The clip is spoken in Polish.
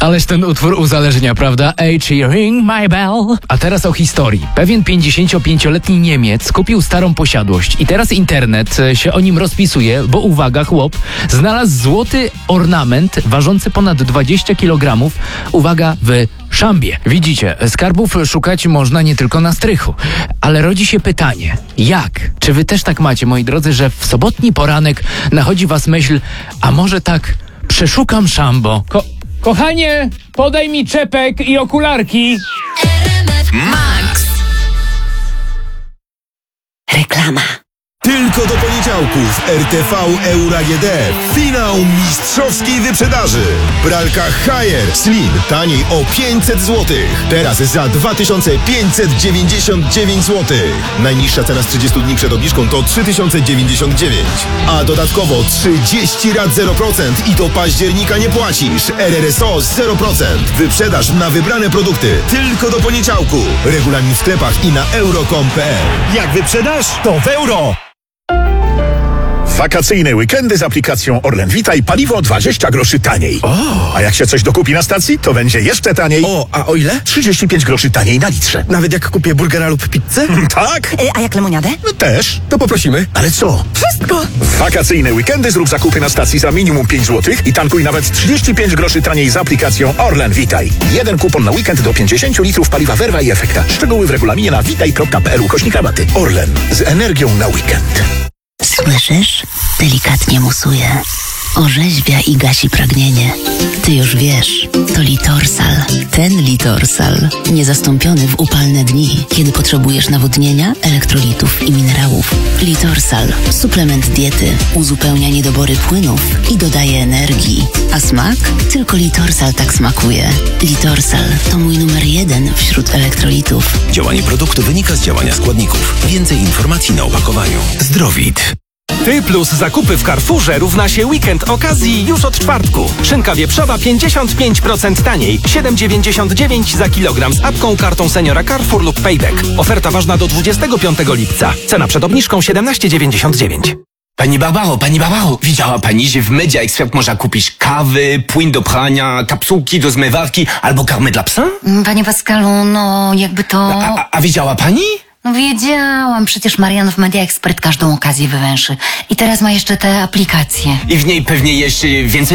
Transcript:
Ależ ten utwór uzależnia, prawda? A ring my bell. A teraz o historii. Pewien 55-letni Niemiec kupił starą posiadłość i teraz internet się o nim rozpisuje, bo uwaga, chłop znalazł złoty ornament ważący ponad 20 kg. Uwaga, w szambie. Widzicie, skarbów szukać można nie tylko na strychu. Ale rodzi się pytanie, jak? Czy wy też tak macie, moi drodzy, że w sobotni poranek nachodzi was myśl, a może tak przeszukam szambo? Kochanie, podaj mi czepek i okularki. Max. Reklama. Tylko do poniedziałków RTV Euro AGD. Finał mistrzowskiej wyprzedaży. Pralka Haier Slim taniej o 500 zł. Teraz za 2599 zł. Najniższa cena z 30 dni przed obniżką to 3099. A dodatkowo 30 rat 0% i do października nie płacisz. RRSO 0%. Wyprzedaż na wybrane produkty. Tylko do poniedziałku. Regulamin w sklepach i na euro.com.pl. Jak wyprzedasz, to w euro! Wakacyjne weekendy z aplikacją Orlen Witaj, paliwo 20 groszy taniej. A jak się coś dokupi na stacji, to będzie jeszcze taniej. A o ile? 35 groszy taniej na litrze. Nawet jak kupię burgera lub pizzę? Tak? A jak lemoniadę? Też. To poprosimy. Ale co? Wszystko. W wakacyjne weekendy zrób zakupy na stacji za minimum 5 zł i tankuj nawet 35 groszy taniej z aplikacją Orlen Witaj. Jeden kupon na weekend do 50 litrów paliwa Verva i Efekta. Szczegóły w regulaminie na witaj.pl/rabaty. Orlen. Z energią na weekend. Słyszysz? Delikatnie musuje. Orzeźwia i gasi pragnienie. Ty już wiesz, to Litorsal. Ten Litorsal. Niezastąpiony w upalne dni, kiedy potrzebujesz nawodnienia, elektrolitów i minerałów. Litorsal. Suplement diety. Uzupełnia niedobory płynów i dodaje energii. A smak? Tylko Litorsal tak smakuje. Litorsal to mój numer 1 wśród elektrolitów. Działanie produktu wynika z działania składników. Więcej informacji na opakowaniu. Zdrowit. Ty plus zakupy w Carrefourze równa się weekend okazji już od czwartku. Szynka wieprzowa 55% taniej. 7,99 za kilogram z apką, kartą seniora Carrefour lub Payback. Oferta ważna do 25 lipca. Cena przed obniżką 17,99. Pani Barbaro, widziała pani, że w Media Expert można kupić kawy, płyn do prania, kapsułki do zmywarki albo karmę dla psa? Panie Pascalu, no jakby to... A widziała pani? No wiedziałam, przecież Marian w Media Expert każdą okazję wywęszy. I teraz ma jeszcze te aplikacje. I w niej pewnie jeszcze więcej